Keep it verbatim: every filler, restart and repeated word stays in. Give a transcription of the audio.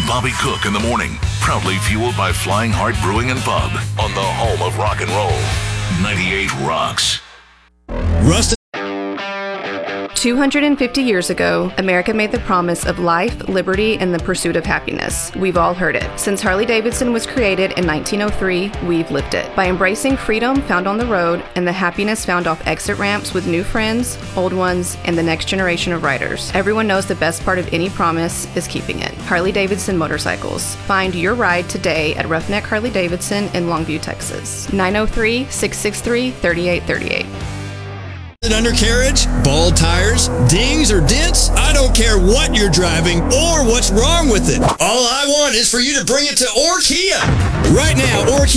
Bobby Cook in the morning. Proudly fueled by Flying Heart Brewing and Pub on the home of rock and roll. ninety-eight Rocks. Rustin. two hundred fifty years ago, America made the promise of life, liberty, and the pursuit of happiness. We've all heard it. Since Harley-Davidson was created in nineteen oh three, we've lived it. By embracing freedom found on the road and the happiness found off exit ramps with new friends, old ones, and the next generation of riders. Everyone knows the best part of any promise is keeping it. Harley-Davidson Motorcycles. Find your ride today at Roughneck Harley-Davidson in Longview, Texas. nine oh three, six six three, three eight three eight. Undercarriage, bald tires, dings or dents, I don't care what you're driving or what's wrong with it. All I want is for you to bring it to Orkia. Right now, Orkia